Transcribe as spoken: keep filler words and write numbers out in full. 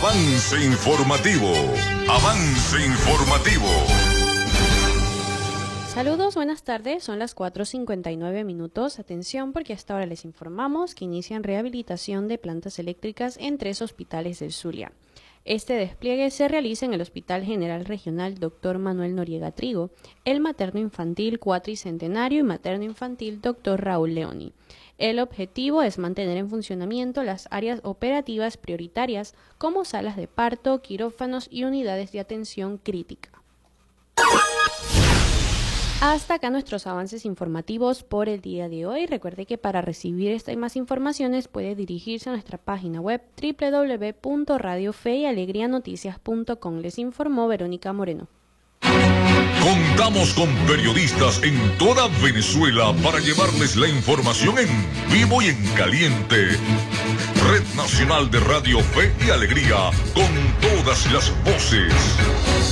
Avance informativo. Avance informativo. Saludos, buenas tardes. Son las cuatro cincuenta y nueve minutos. Atención, porque hasta ahora les informamos que inician rehabilitación de plantas eléctricas en tres hospitales del Zulia. Este despliegue se realiza en el Hospital General Regional doctor Manuel Noriega Trigo, el Materno Infantil Cuatricentenario y Materno Infantil doctor Raúl Leoni. El objetivo es mantener en funcionamiento las áreas operativas prioritarias como salas de parto, quirófanos y unidades de atención crítica. Hasta acá nuestros avances informativos por el día de hoy. Recuerde que para recibir esta y más informaciones puede dirigirse a nuestra página web doble u doble u doble u punto radio fe y alegría noticias punto com. Les informó Verónica Moreno. Contamos con periodistas en toda Venezuela para llevarles la información en vivo y en caliente. Red Nacional de Radio Fe y Alegría, con todas las voces.